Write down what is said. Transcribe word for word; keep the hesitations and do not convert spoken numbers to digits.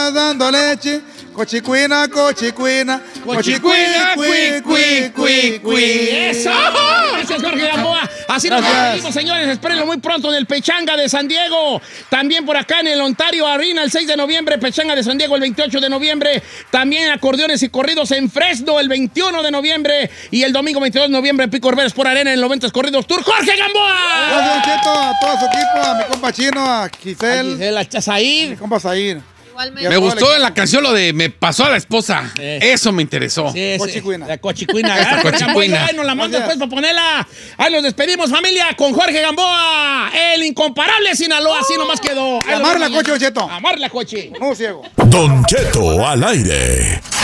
dando leche. Cochicuina, cochicuina, cochicuina, cui, cui, cui, cui. ¡Eso! Gracias, Jorge Gamboa. Así nos despedimos, señores. Espérenlo muy pronto en el Pechanga de San Diego. También por acá en el Ontario Arena el seis de noviembre. Pechanga de San Diego el veintiocho de noviembre. También acordeones y corridos en Fresno el veintiuno de noviembre. Y el domingo veintidós de noviembre en Pico Rivera Sport Arena en el noventas Corridos Tour. ¡Jorge Gamboa! Gracias, Don Cheto, a todo su equipo, a mi compa Chino, a Giselle. A Giselle, a Chazair. A mi compa Zair. Igualmente. Me gustó en la canción lo de me pasó a la esposa. Sí. Eso me interesó. Sí, sí. Cochicuina. La cochicuina. Esta cochicuina. Ay, nos la manda Gracias. después para ponerla. Ahí nos despedimos, familia, con Jorge Gamboa. El incomparable Sinaloa. Así nomás quedó. Ahí lo Amar la vemos. coche, Don Cheto. Amar la coche. No ciego. Don Cheto al aire.